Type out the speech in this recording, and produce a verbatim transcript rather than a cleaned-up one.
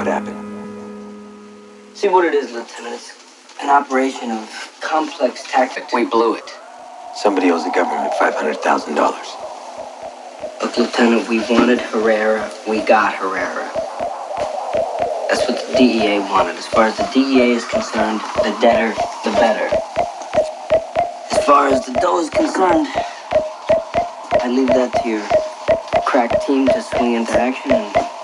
What happened? See what it is, Lieutenant. It's an operation of complex tactics. We blew it. Somebody owes the government five hundred thousand dollars. Look, Lieutenant, we wanted Herrera. We got Herrera. That's what the D E A wanted. As far as the D E A is concerned, the deader, the better. As far as the dough is concerned, I leave that to your crack team to swing into action and